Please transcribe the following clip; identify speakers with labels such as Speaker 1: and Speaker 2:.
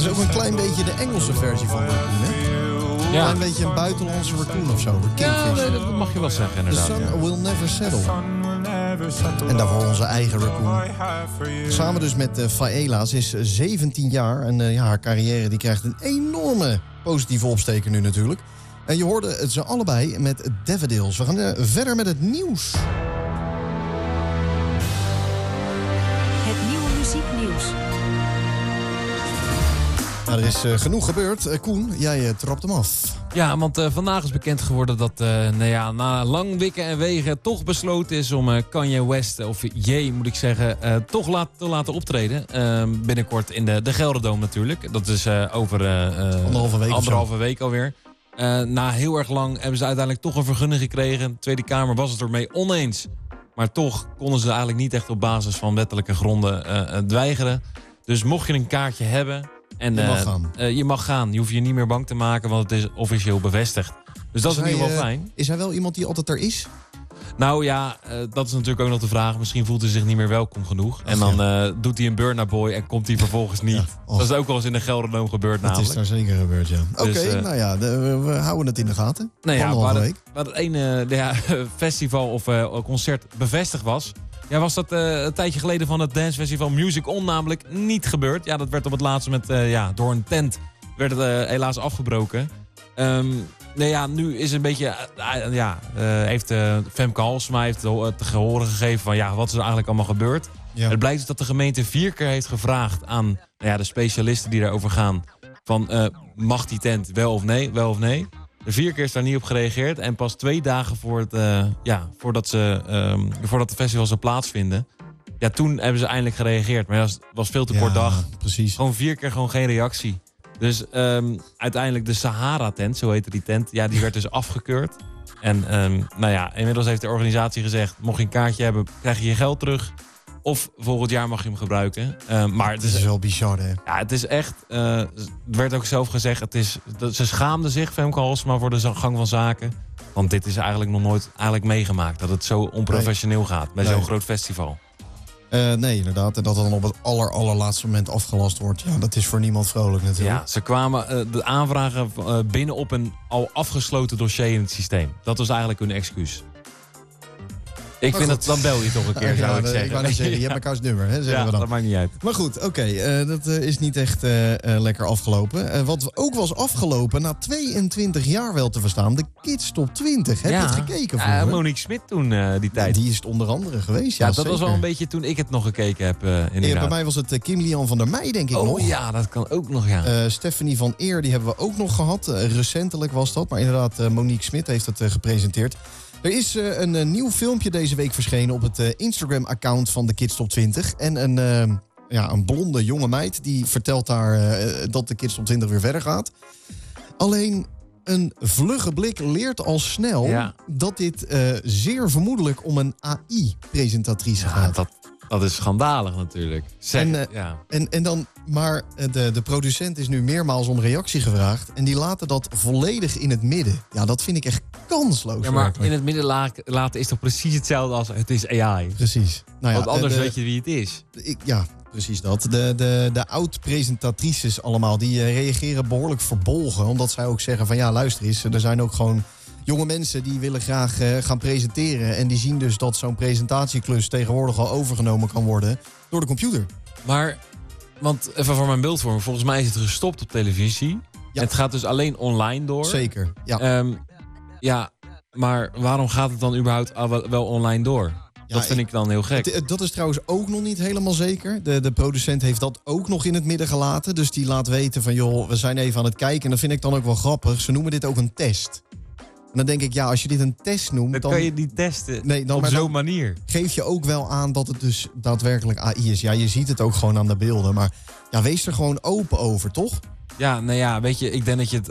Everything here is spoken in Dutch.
Speaker 1: ook een klein beetje de Engelse versie van Raccoon, hè? Een klein beetje een buitenlandse Raccoon of zo.
Speaker 2: Ja, dat mag je wel zeggen,
Speaker 1: The
Speaker 2: inderdaad.
Speaker 1: sun will never settle. En daarvoor onze eigen Raccoon. Samen dus met Faela. Ze is 17 jaar en haar carrière die krijgt een enorme positieve opsteker nu natuurlijk. En je hoorde ze allebei met Daffodils. We gaan verder met het nieuws.
Speaker 3: Het nieuwe muzieknieuws.
Speaker 1: Nou, er is genoeg gebeurd. Koen, jij trapt hem af.
Speaker 2: Ja, want vandaag is bekend geworden dat na lang wikken en wegen toch besloten is om Kanye West, of Ye moet ik zeggen, toch te laten optreden. Binnenkort in de Gelderdoom natuurlijk. Dat is over anderhalve week alweer. Na heel erg lang hebben ze uiteindelijk toch een vergunning gekregen. De Tweede Kamer was het ermee oneens. Maar toch konden ze eigenlijk niet echt op basis van wettelijke gronden het weigeren. Dus mocht je een kaartje hebben... En,
Speaker 1: je mag gaan.
Speaker 2: Je mag gaan. Je hoeft je niet meer bang te maken, want het is officieel bevestigd. Dus dat is in ieder geval fijn.
Speaker 1: Is hij wel iemand die altijd er is?
Speaker 2: Nou ja, dat is natuurlijk ook nog de vraag. Misschien voelt hij zich niet meer welkom genoeg. En dan doet hij een Burna Boy en komt hij vervolgens niet. Ja, dat is ook wel eens in de Gelderdoom gebeurd namelijk.
Speaker 1: Dat is daar zeker gebeurd, ja. Oké, nou ja, we houden het in de gaten.
Speaker 2: Waar het ene festival of concert bevestigd was... Ja, was dat een tijdje geleden van het dancefestival Music On namelijk niet gebeurd. Ja, dat werd op het laatst door een tent werd het helaas afgebroken. Nu is een beetje... heeft Femke Halsema te horen gegeven van wat is er eigenlijk allemaal gebeurd. Ja. Het blijkt dus dat de gemeente 4 keer heeft gevraagd aan de specialisten die daarover gaan. Van mag die tent wel of nee, wel of nee. De 4 keer is daar niet op gereageerd. En pas 2 dagen voordat de festival zou plaatsvinden... Ja, toen hebben ze eindelijk gereageerd. Maar dat was veel te kort dag.
Speaker 1: Precies.
Speaker 2: Gewoon 4 keer geen reactie. Dus uiteindelijk de Sahara-tent, zo heette die tent... Ja, die werd dus afgekeurd. En inmiddels heeft de organisatie gezegd... mocht je een kaartje hebben, krijg je je geld terug... Of volgend jaar mag je hem gebruiken. Maar het is
Speaker 1: wel bizar, hè?
Speaker 2: Ja, het is echt... er werd ook zelf gezegd... ze schaamde zich, Femke Halsema, voor de gang van zaken. Want dit is eigenlijk nog nooit meegemaakt. Dat het zo onprofessioneel gaat bij zo'n groot festival.
Speaker 1: Nee, inderdaad. En dat het dan op het allerlaatste moment afgelast wordt. Ja, dat is voor niemand vrolijk natuurlijk.
Speaker 2: Ja, ze kwamen de aanvragen binnen op een al afgesloten dossier in het systeem. Dat was eigenlijk hun excuus. Ik vind dat, dan bel je toch een keer, zou ik zeggen.
Speaker 1: Ik wou net zeggen, je hebt elkaars nummer, hè, zeggen we dan.
Speaker 2: Dat maakt niet uit.
Speaker 1: Maar goed, dat is niet echt lekker afgelopen. Wat ook was afgelopen, na 22 jaar wel te verstaan, de Kids Top 20. Heb je het gekeken voor?
Speaker 2: Monique Smit toen, die tijd.
Speaker 1: Die is het onder andere geweest.
Speaker 2: Ja, dat was wel een beetje toen ik het nog gekeken heb.
Speaker 1: Bij mij was het Kim Lian van der Meij, denk ik nog.
Speaker 2: Oh ja, dat kan ook nog, ja.
Speaker 1: Stephanie van Eer, die hebben we ook nog gehad. Recentelijk was dat, maar inderdaad, Monique Smit heeft het gepresenteerd. Er is een nieuw filmpje deze week verschenen op het Instagram-account van de Kids Top 20. En een blonde jonge meid die vertelt daar dat de Kids Top 20 weer verder gaat. Alleen een vlugge blik leert al snel dat dit zeer vermoedelijk om een AI-presentatrice gaat.
Speaker 2: Dat is schandalig natuurlijk.
Speaker 1: Maar de producent is nu meermaals om reactie gevraagd. En die laten dat volledig in het midden. Ja, dat vind ik echt kansloos.
Speaker 2: Ja, maar werkelijk. In het midden laten is toch precies hetzelfde als het is AI?
Speaker 1: Precies. Nou ja,
Speaker 2: want anders weet je wie het is.
Speaker 1: Precies dat. De oud-presentatrices allemaal, die reageren behoorlijk verbolgen. Omdat zij ook zeggen van luister eens, er zijn ook gewoon jonge mensen die willen graag gaan presenteren. En die zien dus dat zo'n presentatieklus tegenwoordig al overgenomen kan worden door de computer.
Speaker 2: Maar, want even voor mijn beeldvorming, volgens mij is het gestopt op televisie. Ja. Het gaat dus alleen online door.
Speaker 1: Zeker, ja.
Speaker 2: Maar waarom gaat het dan überhaupt wel online door? Dat vind ik dan heel gek.
Speaker 1: Dat is trouwens ook nog niet helemaal zeker. De producent heeft dat ook nog in het midden gelaten. Dus die laat weten van we zijn even aan het kijken. En dat vind ik dan ook wel grappig. Ze noemen dit ook een test. En dan denk ik, als je dit een test noemt...
Speaker 2: Dan kan je niet testen op zo'n manier.
Speaker 1: Geef je ook wel aan dat het dus daadwerkelijk AI is. Ja, je ziet het ook gewoon aan de beelden. Maar wees er gewoon open over, toch?
Speaker 2: Ja, weet je, ik denk dat je het